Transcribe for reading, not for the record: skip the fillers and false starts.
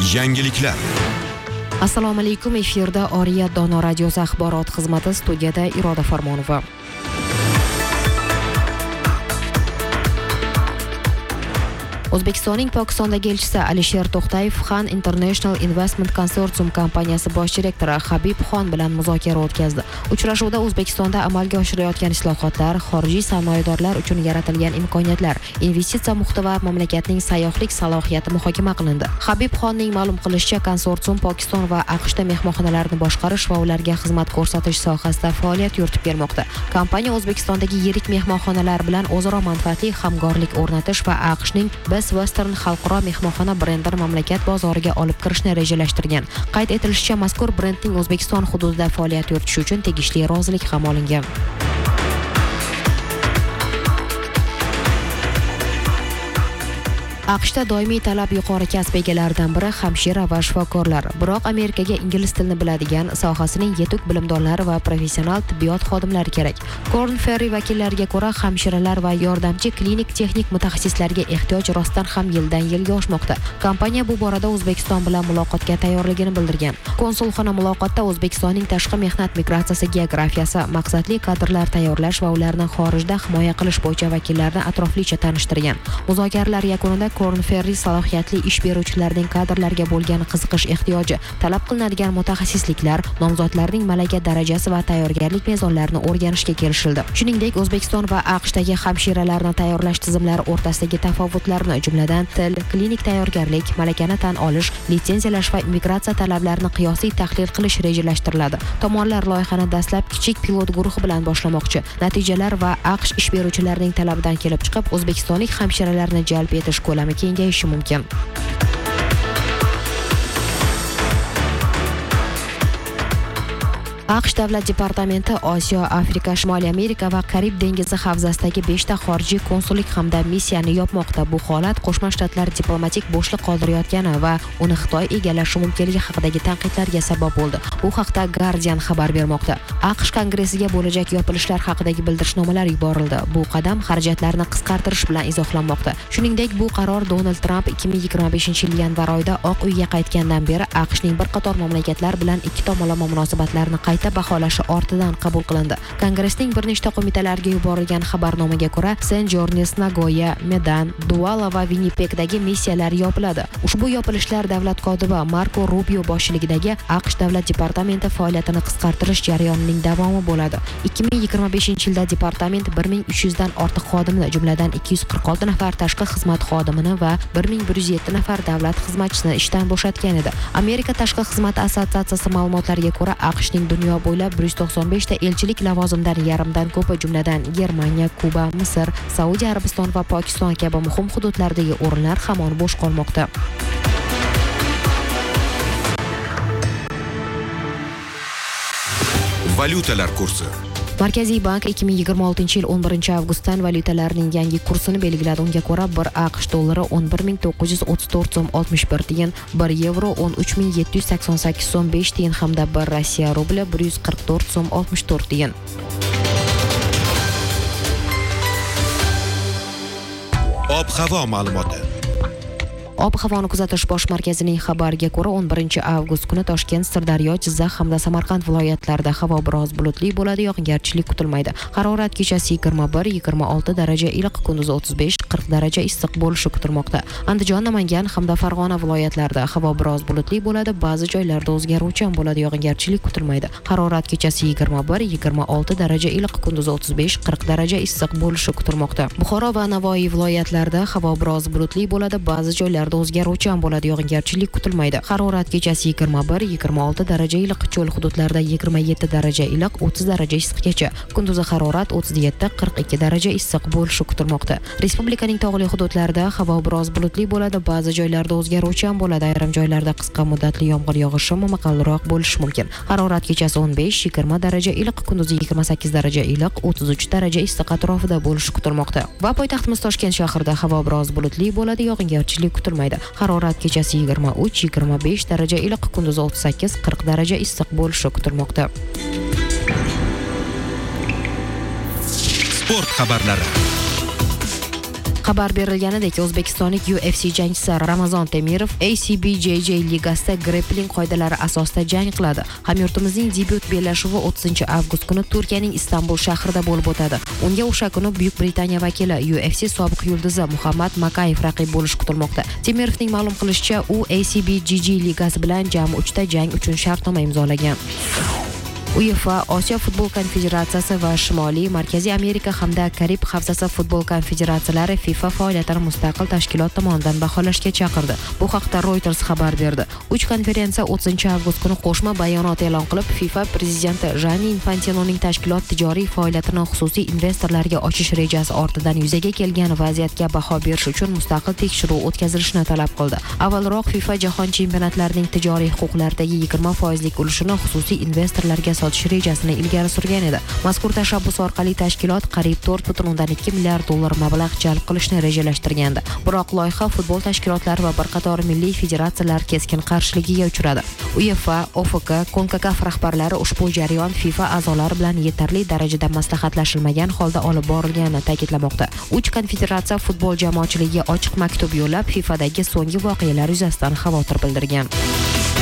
Yangiliklar. Assalomu alaykum, efirda Oriyat Dono radiosi axborot xizmati, studiyada Iroda Farmonova. O'zbekistonning Pokistondagi elchisi Alisher To'xtayev Khan International Investment Consortium kompaniyasi bosh direktori Habib Xon bilan muzokara o'tkazdi. Uchrashuvda O'zbekistonda amalga oshirilayotgan islohotlar, xorijiy sarmoyadorlar uchun yaratilgan imkoniyatlar, investitsiya muhiti va mamlakatning sayyohlik salohiyati muhokama qilindi. Habib Xonning ma'lum qilishicha, konsorsium Pokiston va AQShda mehmonxonalarni boshqarish va ularga xizmat ko'rsatish sohasida faoliyat yuritib kelmoqda. Kompaniya O'zbekistondagi yirik mehmonxonalar bilan o'zaro manfaatli hamkorlik o'rnatish va AQShning Best Western xalqaro mehmonxona brendini mamlakat bozoriga olib kirishni rejalashtirgan. Qayd etilishicha, mazkur brendning O'zbekiston hududida faoliyat yuritishi uchun tegishli rozilik ham olingan. AQShda doimiy talab yuqori kasb egalaridan biri hamshira va shifokorlar. Biroq Amerikaga ingliz tilini biladigan, sohasining yetuk bilimdonlari va professional tibbiyot xodimlari kerak. Korn Ferry vakillariga ko'ra, hamshiralar va yordamchi klinik texnik mutaxassislarga ehtiyoj rostdan ham yildan-yilga oshmoqda. Kompaniya bu borada O'zbekiston bilan muloqotga tayyorligini bildirgan. Konsulxona muloqotda O'zbekistonning tashqi mehnat migratsiyasi geografiyasi, maqsadli kadrlar tayyorlash va ularni xorijda himoya qilish bo'yicha vakillarni atroflicha tanishtirgan. Muzokaralar yakunida Korn Ferry salohiyatli ish beruvchilarning kadrlarga bo'lgan qiziqish ehtiyoji, talab qilinadigan mutaxassisliklar, nomzodlarning malaka darajasi va tayyorgarlik mezonlarini o'rganishga kelishildi. Shuningdek, O'zbekiston va AQShdagi hamshiralarni tayyorlash tizimlari o'rtasidagi tafovutlarni, jumladan til, klinik tayyorgarlik, malakani tan olish, litsenziyalash va immigratsiya talablarini qiyosiy tahlil qilish rejalashtiriladi. Tomonlar loyihani dastlab kichik pilot guruhi bilan boshlamoqchi. Natijalar va AQSh ish beruvchilarining talabidan kelib chiqib, o'zbekistonlik hamshiralarni jalb etish ko'lami kengayishi mumkin. AQSh Davlat departamenti Osiyo, Afrika, Shimoliy Amerika va Karib dengizi havzasidagi 5 ta xorijiy konsullik hamda missiyani yopmoqda. Bu holat Qo'shma Shtatlar diplomatik bo'shliq qoldirayotgani va uni Xitoy egallashi mumkinligi haqidagi tanqidlarga sabab bo'ldi. Bu haqda Guardian xabar bermoqda. AQSh kongressiga bo'lajak yopilishlar haqidagi bildirishnomalar yuborildi. Bu qadam xarajatlarni qisqartirish bilan izohlanmoqda. Shuningdek, bu qaror Donald Trump 2025-yil yanvar oyida Oq uyga qaytgandan beri AQShning bir qator mamlakatlar bilan ikki tomonlama munosabatlarni baholashi ortidan qabul qilindi. Kongressning bir nechta qo'mitalariga yuborilgan xabarnomaga ko'ra, Saint-Jornes, Nagoya, Medan, Douala va Winnipegdagi missiyalar yopiladi. Ushbu yopilishlar davlat kotibi Marco Rubio boshchiligidagi AQSh davlat departamenti faoliyatini qisqartirish jarayonining davomi bo'ladi. 2025-yilda departament 1300 dan ortiq xodimni, jumladan 246 nafar tashqi xizmat xodimini va 1107 nafar davlat xizmatchisini ishdan bo'shatgan edi. Amerika tashqi xizmat assotsiatsiyasi ma'lumotlariga ko'ra, AQShning dunyo bo'ylab 195 ta elchilik lavozimlari yarmdan ko'pi, jumladan Germaniya, Kuba, Misr, Saudiya Arabiston va Pokiston kabi muhim hududlardagi o'rinlar hamon bo'sh qolmoqda. Valyutalar kursi. Markaziy bank 2026-yil 11-avgustdan valyutalarning yangi kursini belgiladi. Unga ko'ra, 1 AQSh dollari 11.934 so'm 61 tiyin, 1 yevro 13.788 so'm 5 tiyin hamda 1 Rossiya rubli 144 so'm 64 tiyin. Ob-havo ma'lumoti. Ob-havoni kuzatish bosh markazining xabariga ko'ra, 11-avgust kuni Toshkent, Sirdaryo, Jizzax hamda Samarqand viloyatlarida havo biroz bulutli bo'ladi, yog'ingarchilik kutilmaydi. Harorat kechasi 21-26 daraja iliq, kunduzi 35-40 daraja issiq bo'lishi kutilmoqda. Andijon, Namangan hamda Farg'ona viloyatlarida havo biroz bulutli bo'ladi, ba'zi joylarda o'zgaruvchan bo'ladi, yog'ingarchilik kutilmaydi. Harorat kechasi 21-26 daraja iliq, kunduzi 35-40 daraja issiq bo'lishi kutilmoqda. Buxoro va Navoiy viloyatlarida havo biroz bulutli bo'ladi, ba'zi joylarda o'zgaruvchan bo'ladi, yog'ingarchilik kutilmaydi. Harorat kechasi 21-26 daraja iliq, cho'l hududlarda 27 daraja iliq, 30 daraja issiqgacha. Kunduzi harorat 37-42 daraja issiq bo'lishi kutilmoqda. Respublikaning tog'li hududlarida havo biroz bulutli bo'ladi, ba'zi joylarda o'zgaruvchan bo'ladi, ayrim joylarda qisqa muddatli yomg'ir yog'ishi momaqaldiroq bo'lishi mumkin. Harorat kechasi 15-20 daraja iliq, kunduzi 28 daraja iliq, 33 daraja issiq atrofida bo'lishi kutilmoqda. Va poytaxtimiz Toshkent shahrida havo biroz bulutli bo'ladi, yog'ingarchilik kutilmaydi. Harorat kechasi 23-25 daraja iliq, kunduzi 38-40 daraja issiq bo'lishi kutilmoqda. Sport xabarlari. Xabar berilganidek, o'zbekistonlik UFC jangchisi Ramazon Temirov ACBJJ ligasida grappling qoidalari asosida jang qiladi. Hamyurtimizning debyut bellashuvi 30-avgust kuni Turkiyaning Istanbul shahrida bo'lib o'tadi. Unga o'sha kuni Buyuk Britaniya vakili UFC sobiq yulduzi Muhammad Makayev raqib bo'lishi kutilmoqda. Temirovning ma'lum qilishicha, u ACBJJ ligasi bilan jami 3 ta jang uchun shartnoma imzolagan. UEFA, Osiyo futbol konfederatsiyasi va Shimoliy, Markaziy Amerika hamda Karib havzasi futbol konfederatsiyalari FIFA faoliyatini mustaqil tashkilot tomonidan baholashga chaqirdi. Bu haqda Reuters xabar berdi. 3 konferensiya 30-avgust kuni qo'shma bayonot e'lon qilib, FIFA prezidenti Gianni Infantinoning tashkilot tijoriy faoliyatini xususiy investorlarga ochish rejasi ortidan yuzaga kelgan vaziyatga baho berish uchun mustaqil tekshiruv o'tkazilishini talab qildi. Avvalroq FIFA jahon chempionatlarining tijoriy huquqlaridagi 20% ulushini xususiy investorlarga sotish rejasini ilgari surgan edi. Mazkur tashabbus orqali tashkilot qariyb 4.2 milliard dollar mablag' jalb qilishni rejalashtirgandi. Biroq loyiha futbol tashkilotlari va bir qator milliy federatsiyalar keskin qarshiligiga uchradi. UEFA, OFK, CONCACAF rahbarlari ushbu jarayon FIFA a'zolari bilan yetarli darajada maslahatlashilmagan holda olib borilganini ta'kidlamoqda. 3 konfederatsiya futbol jamoatchiligiga ochiq maktub yo'llab, FIFAdagi so'nggi voqealar yuzasidan xavotir bildirgan.